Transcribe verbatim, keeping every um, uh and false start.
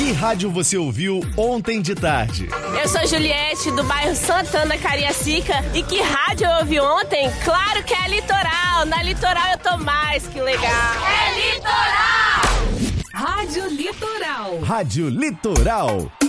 Que rádio você ouviu ontem de tarde? Eu sou Juliette, do bairro Santana, Cariacica. E que rádio eu ouvi ontem? Claro que é Litoral. Na Litoral eu tô mais que legal. É Litoral! Rádio Litoral. Rádio Litoral.